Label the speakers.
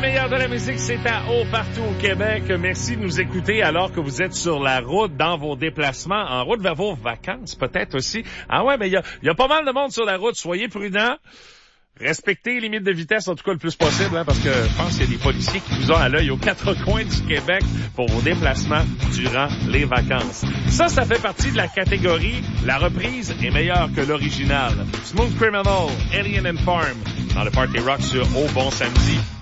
Speaker 1: meilleur de la musique, c'est à haut partout au Québec. Merci de nous écouter alors que vous êtes sur la route, dans vos déplacements, en route vers vos vacances peut-être aussi. Ah ouais, mais il y a pas mal de monde sur la route. Soyez prudents. Respectez les limites de vitesse, en tout cas le plus possible, hein, parce que je pense qu'il y a des policiers qui vous ont à l'œil aux quatre coins du Québec pour vos déplacements durant les vacances. Ça fait partie de la catégorie « La reprise est meilleure que l'original ». Smooth Criminal, Alien and Farm, dans le Party Rock sur Au Bon Samedi.